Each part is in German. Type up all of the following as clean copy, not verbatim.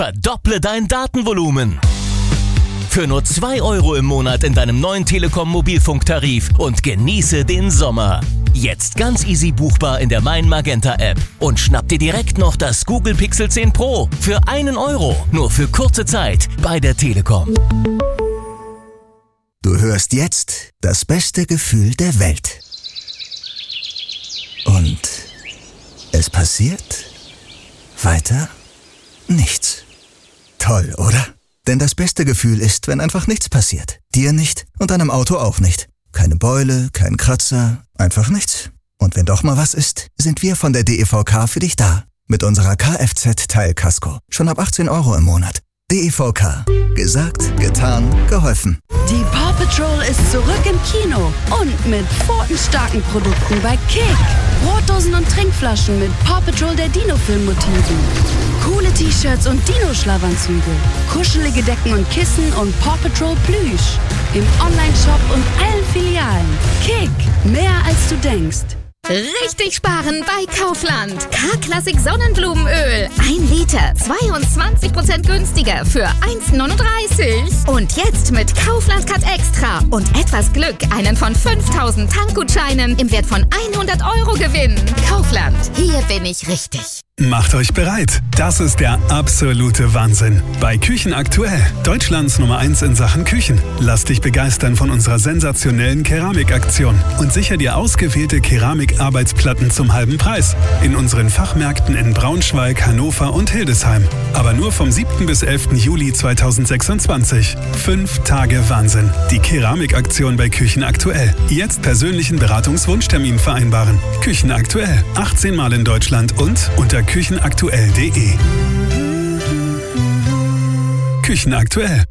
Verdopple dein Datenvolumen. Für nur 2 € im Monat in deinem neuen Telekom-Mobilfunktarif und genieße den Sommer. Jetzt ganz easy buchbar in der Mein Magenta App und schnapp dir direkt noch das Google Pixel 10 Pro für 1 €, nur für kurze Zeit bei der Telekom. Du hörst jetzt das beste Gefühl der Welt. Und es passiert weiter nichts. Toll, oder? Denn das beste Gefühl ist, wenn einfach nichts passiert. Dir nicht und deinem Auto auch nicht. Keine Beule, kein Kratzer, einfach nichts. Und wenn doch mal was ist, sind wir von der DEVK für dich da. Mit unserer Kfz-Teilkasko. Schon ab 18 € im Monat. DEVK. Gesagt, getan, geholfen. Die Paw Patrol ist zurück im Kino und mit pfotenstarken Produkten bei Kick. Brotdosen und Trinkflaschen mit Paw Patrol der Dino-Film-Motiven. Coole T-Shirts und Dino-Schlafanzüge. Kuschelige Decken und Kissen und Paw Patrol Plüsch. Im Online-Shop und allen Filialen. Kick. Mehr als du denkst. Richtig sparen bei Kaufland. K-Klassik Sonnenblumenöl. 1 Liter, 22% günstiger für 1,39. Und jetzt mit Kaufland Cut Extra und etwas Glück einen von 5000 Tankgutscheinen im Wert von 100 € gewinnen. Kaufland, hier bin ich richtig. Macht euch bereit. Das ist der absolute Wahnsinn. Bei Küchen aktuell. Deutschlands Nummer 1 in Sachen Küchen. Lass dich begeistern von unserer sensationellen Keramikaktion und sicher dir ausgewählte Keramikarbeitsplatten zum halben Preis. In unseren Fachmärkten in Braunschweig, Hannover und Hildesheim. Aber nur vom 7. bis 11. Juli 2026. 5 Tage Wahnsinn. Die Keramikaktion bei Küchen aktuell. Jetzt persönlichen Beratungswunschtermin vereinbaren. Küchen aktuell. 18 Mal in Deutschland und unter küchenaktuell.de. Küchen aktuell.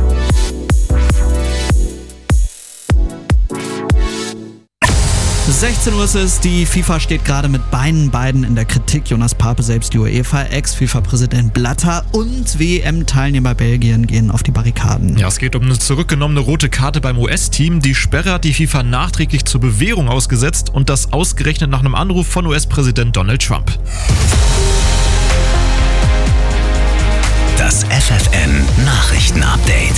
16 Uhr ist es, die FIFA steht gerade mit beiden in der Kritik. Jonas Pape, selbst die UEFA, Ex-FIFA-Präsident Blatter und WM-Teilnehmer Belgien gehen auf die Barrikaden. Ja, es geht um eine zurückgenommene rote Karte beim US-Team. Die Sperre hat die FIFA nachträglich zur Bewährung ausgesetzt und das ausgerechnet nach einem Anruf von US-Präsident Donald Trump. Das FFN-Nachrichten-Update.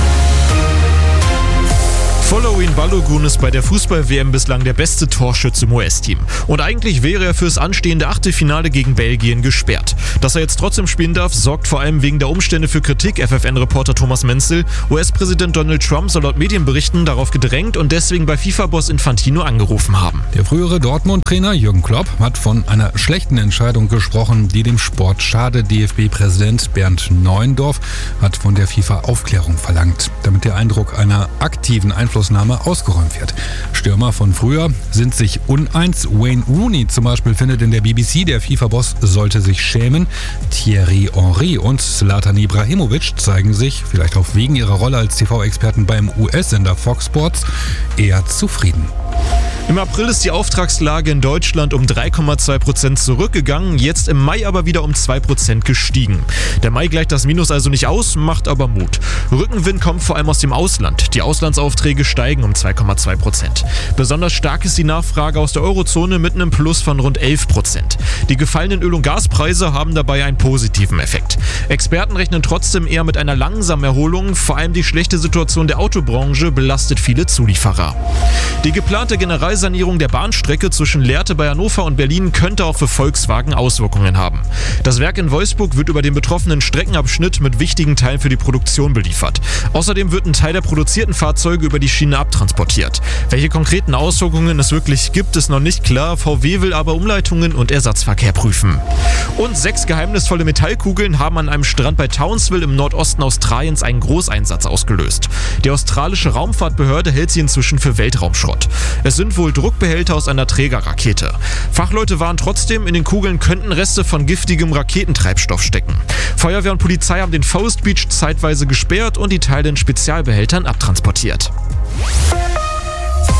Folarin Balogun ist bei der Fußball-WM bislang der beste Torschütze im US-Team. Und eigentlich wäre er fürs anstehende Achtelfinale gegen Belgien gesperrt. Dass er jetzt trotzdem spielen darf, sorgt vor allem wegen der Umstände für Kritik. FFN-Reporter Thomas Menzel. US-Präsident Donald Trump soll laut Medienberichten darauf gedrängt und deswegen bei FIFA-Boss Infantino angerufen haben. Der frühere Dortmund-Trainer Jürgen Klopp hat von einer schlechten Entscheidung gesprochen, die dem Sport schade. DFB-Präsident Bernd Neuendorf hat von der FIFA Aufklärung verlangt, damit der Eindruck einer aktiven Einflussnahme ausgeräumt wird. Stürmer von früher sind sich uneins. Wayne Rooney zum Beispiel findet in der BBC, der FIFA-Boss sollte sich schämen. Thierry Henry und Zlatan Ibrahimovic zeigen sich, vielleicht auch wegen ihrer Rolle als TV-Experten beim US-Sender Fox Sports, eher zufrieden. Im April ist die Auftragslage in Deutschland um 3,2% zurückgegangen, jetzt im Mai aber wieder um 2% gestiegen. Der Mai gleicht das Minus also nicht aus, macht aber Mut. Rückenwind kommt vor allem aus dem Ausland. Die Auslandsaufträge steigen um 2,2%. Besonders stark ist die Nachfrage aus der Eurozone mit einem Plus von rund 11%. Die gefallenen Öl- und Gaspreise haben dabei einen positiven Effekt. Experten rechnen trotzdem eher mit einer langsamen Erholung. Vor allem die schlechte Situation der Autobranche belastet viele Zulieferer. Die geplante Generalsanierung der Bahnstrecke zwischen Lehrte bei Hannover und Berlin könnte auch für Volkswagen Auswirkungen haben. Das Werk in Wolfsburg wird über den betroffenen Streckenabschnitt mit wichtigen Teilen für die Produktion beliefert. Außerdem wird ein Teil der produzierten Fahrzeuge über die Schiene abtransportiert. Welche konkreten Auswirkungen es wirklich gibt, ist noch nicht klar. VW will aber Umleitungen und Ersatzverkehr prüfen. Und 6 geheimnisvolle Metallkugeln haben an einem Strand bei Townsville im Nordosten Australiens einen Großeinsatz ausgelöst. Die australische Raumfahrtbehörde hält sie inzwischen für Weltraumschrott. Es sind wohl Druckbehälter aus einer Trägerrakete. Fachleute warnen trotzdem, in den Kugeln könnten Reste von giftigem Raketentreibstoff stecken. Feuerwehr und Polizei haben den Forest Beach zeitweise gesperrt und die Teile in Spezialbehältern abtransportiert.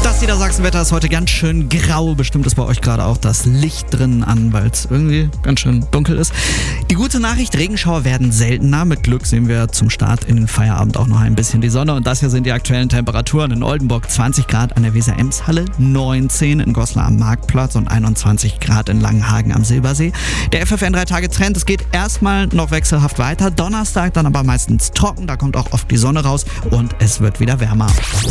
Das Niedersachsenwetter ist heute ganz schön grau. Bestimmt ist bei euch gerade auch das Licht drin an, weil es irgendwie ganz schön dunkel ist. Die gute Nachricht, Regenschauer werden seltener. Mit Glück sehen wir zum Start in den Feierabend auch noch ein bisschen die Sonne. Und das hier sind die aktuellen Temperaturen. In Oldenburg 20 Grad an der Weser-Ems-Halle, 19 in Goslar am Marktplatz und 21 Grad in Langenhagen am Silbersee. Der FFN 3-Tage-Trend, es geht erstmal noch wechselhaft weiter. Donnerstag dann aber meistens trocken, da kommt auch oft die Sonne raus und es wird wieder wärmer.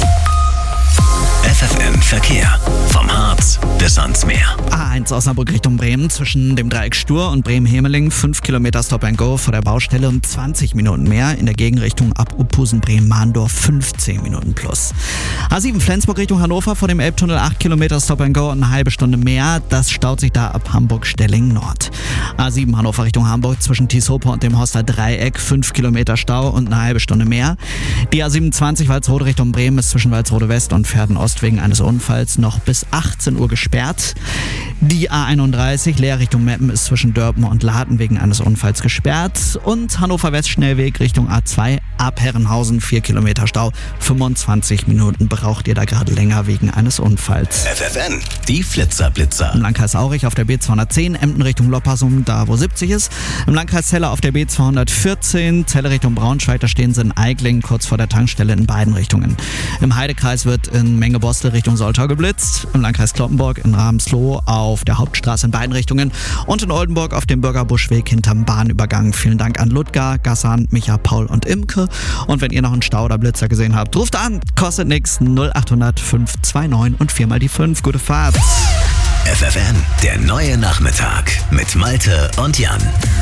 FFN Verkehr. Vom Harz bis ans Meer. A1 Osnabrück Richtung Bremen zwischen dem Dreieck Stur und Bremen-Hemeling 5 Kilometer Stop and Go vor der Baustelle und 20 Minuten mehr. In der Gegenrichtung ab Uphusen Bremen-Mahndorf 15 Minuten plus. A7 Flensburg Richtung Hannover vor dem Elbtunnel 8 Kilometer Stop and Go und eine halbe Stunde mehr. Das staut sich da ab Hamburg-Stelling Nord. A7 Hannover Richtung Hamburg zwischen Thieshope und dem Horster Dreieck 5 Kilometer Stau und eine halbe Stunde mehr. Die A27 Walsrode Richtung Bremen ist zwischen Walsrode West und Verden Ost wegen eines Unfalls noch bis 18 Uhr gesperrt. Die A31 Leer Richtung Meppen ist zwischen Dörpen und Laden wegen eines Unfalls gesperrt. Und Hannover West Schnellweg Richtung A2 ab Herrenhausen 4 Kilometer Stau. 25 Minuten braucht ihr da gerade länger wegen eines Unfalls. FFN, die Flitzer-Blitzer. Im Landkreis Aurich auf der B210, Emden Richtung Loppersum, da wo 70 ist. Im Landkreis Celle auf der B214, Celle Richtung Braunschweig, da stehen sie in Eiglingen kurz vor der Tankstelle in beiden Richtungen. Im Heidekreis wird in Menge-Bostel Richtung Soltau geblitzt. Im Landkreis Cloppenburg in Ramsloh auf der Hauptstraße in beiden Richtungen. Und in Oldenburg auf dem Bürgerbuschweg hinterm Bahnübergang. Vielen Dank an Ludger, Gassan, Micha, Paul und Imke. Und wenn ihr noch einen Stau oder Blitzer gesehen habt, ruft an. Kostet nix. 0800 529 und 4 mal die 5. Gute Fahrt. FFN, der neue Nachmittag mit Malte und Jan.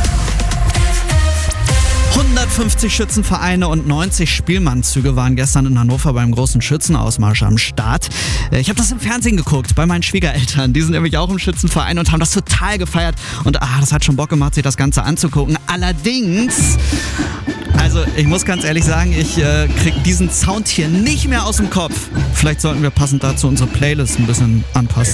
150 Schützenvereine und 90 Spielmannszüge waren gestern in Hannover beim großen Schützenausmarsch am Start. Ich habe das im Fernsehen geguckt, bei meinen Schwiegereltern. Die sind nämlich auch im Schützenverein und haben das total gefeiert. Und das hat schon Bock gemacht, sich das Ganze anzugucken. Allerdings, also ich muss ganz ehrlich sagen, ich krieg diesen Sound hier nicht mehr aus dem Kopf. Vielleicht sollten wir passend dazu unsere Playlist ein bisschen anpassen.